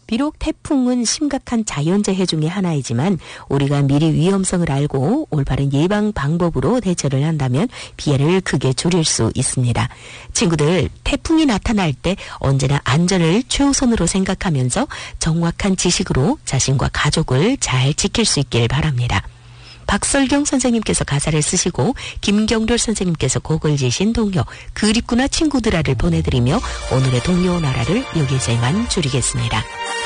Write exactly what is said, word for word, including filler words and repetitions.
비록 태풍은 심각한 자연재해 중의 하나이지만 우리가 미리 위험성을 알고 올바른 예방 방법으로 대처를 한다면 피해를 크게 줄일 수 있습니다. 친구들, 태풍이 나타날 때 언제나 안전을 최우선으로 생각하면서 정확한 지식으로 자신과 가족을 잘 지킬 수 있길 바랍니다. 박설경 선생님께서 가사를 쓰시고 김경렬 선생님께서 곡을 지신 동요 그립구나 친구들아를 보내드리며 오늘의 동요 나라를 여기서 이만 줄이겠습니다.